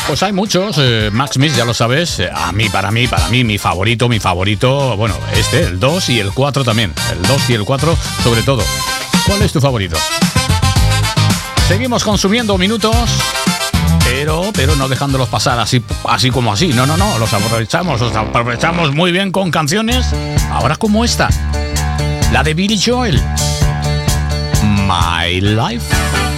Pues hay muchos, Max Smith, ya lo sabes, para mí, mi favorito, bueno, el 2 y el 4 también, el 2 y el 4 sobre todo. ¿Cuál es tu favorito? Seguimos consumiendo minutos, pero no dejándolos pasar así como así, no, los aprovechamos muy bien con canciones, ahora como esta, la de Billy Joel, My Life.